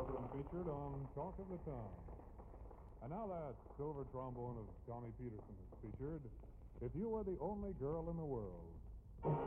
often featured on Talk of the Town. And now that silver trombone of Tommy Peterson is featured, If You Were the Only Girl in the World.